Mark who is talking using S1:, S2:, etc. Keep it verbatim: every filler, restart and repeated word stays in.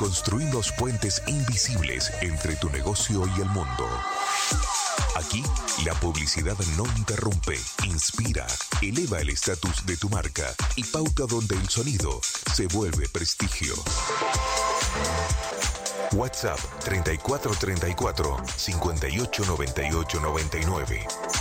S1: construimos puentes invisibles entre tu negocio y el mundo. Aquí, la publicidad no interrumpe, inspira, eleva el estatus de tu marca y pauta donde el sonido se vuelve prestigio. WhatsApp treinta y cuatro treinta y cuatro, cincuenta y ocho noventa y ocho noventa y nueve.